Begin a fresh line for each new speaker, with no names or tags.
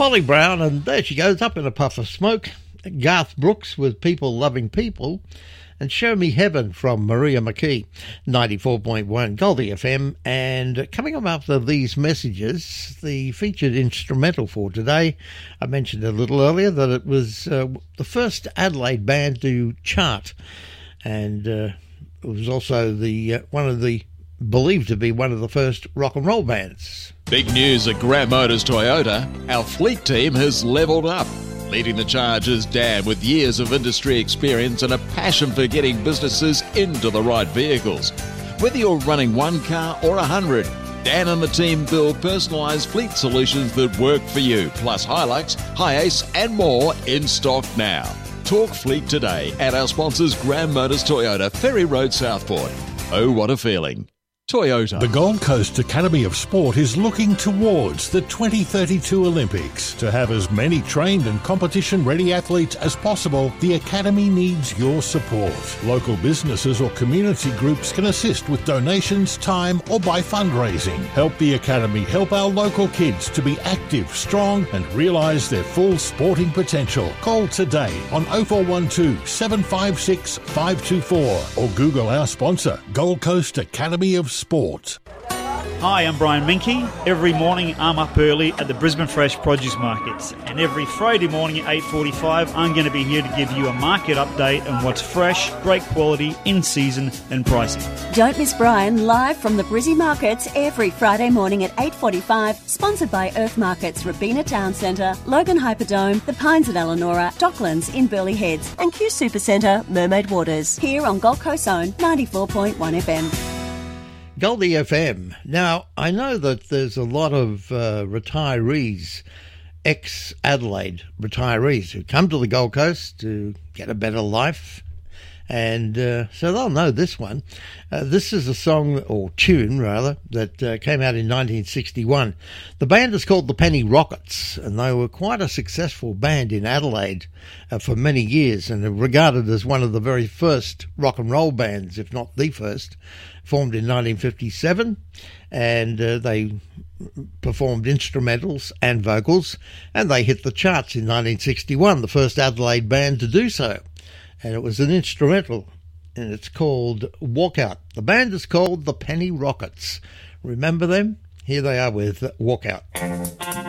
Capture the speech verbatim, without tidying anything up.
Polly Brown, and there she goes, up in a puff of smoke. Garth Brooks with People Loving People, and Show Me Heaven from Maria McKee, ninety-four point one Goldie F M. And coming up after these messages, the featured instrumental for today, I mentioned a little earlier that it was uh, the first Adelaide band to chart, and uh, it was also the uh, one of the believed to be one of the first rock and roll bands.
Big news at Graham Motors Toyota. Our fleet team has levelled up. Leading the charge is Dan, with years of industry experience and a passion for getting businesses into the right vehicles. Whether you're running one car or a hundred, Dan and the team build personalised fleet solutions that work for you, plus Hilux, Hi-Ace and more in stock now. Talk fleet today at our sponsors Graham Motors Toyota, Ferry Road, Southport. Oh, what a feeling. Toyota.
The Gold Coast Academy of Sport is looking towards the twenty thirty-two Olympics. To have as many trained and competition-ready athletes as possible, the Academy needs your support. Local businesses or community groups can assist with donations, time, or by fundraising. Help the Academy help our local kids to be active, strong, and realise their full sporting potential. Call today on oh four one two, seven five six, five two four or Google our sponsor, Gold Coast Academy of Sport.
Hi, I'm Brian Minke. Every morning I'm up early at the Brisbane Fresh Produce Markets, and every Friday morning at eight forty-five I'm going to be here to give you a market update on what's fresh, great quality, in season and pricing.
Don't miss Brian live from the Brizzy Markets every Friday morning at eight forty-five, sponsored by Earth Markets, Robina Town Centre, Logan Hyperdome, The Pines at Elanora, Docklands in Burleigh Heads, and Q Super Centre, Mermaid Waters, here on Gold Coast Zone ninety-four point one F M.
Goldie F M. Now, I know that there's a lot of uh, retirees, ex-Adelaide retirees, who come to the Gold Coast to get a better life, and uh, so they'll know this one. Uh, this is a song, or tune rather, that uh, came out in nineteen sixty-one. The band is called the Penny Rockets, and they were quite a successful band in Adelaide uh, for many years, and are regarded as one of the very first rock and roll bands, if not the first. Formed in nineteen fifty-seven, and uh, they performed instrumentals and vocals, and they hit the charts in nineteen sixty-one, the first Adelaide band to do so. And it was an instrumental, and it's called Walkout. The band is called the Penny Rockets. Remember them? Here they are with Walkout.